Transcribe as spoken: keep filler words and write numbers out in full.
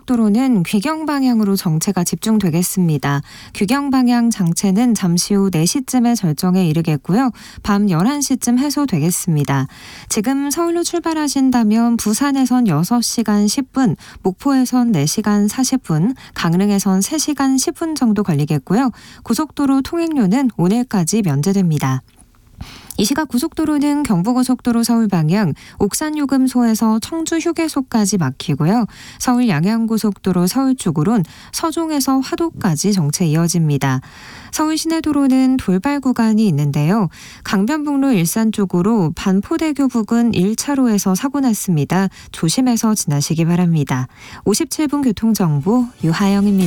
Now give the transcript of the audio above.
고속도로는 귀경 방향으로 정체가 집중되겠습니다. 귀경 방향 장체는 잠시 후 네 시쯤에 절정에 이르겠고요. 밤 열한 시쯤 해소되겠습니다. 지금 서울로 출발하신다면 부산에선 여섯 시간 십 분, 목포에선 네 시간 사십 분, 강릉에선 세 시간 십 분 정도 걸리겠고요. 고속도로 통행료는 오늘까지 면제됩니다. 이 시각 고속도로는 경부고속도로 서울 방향 옥산요금소에서 청주휴게소까지 막히고요. 서울 양양고속도로 서울 쪽으론 서종에서 화도까지 정체 이어집니다. 서울 시내도로는 돌발 구간이 있는데요. 강변북로 일산 쪽으로 반포대교 부근 일 차로에서 사고 났습니다. 조심해서 지나시기 바랍니다. 오십칠 분 교통정보 유하영입니다.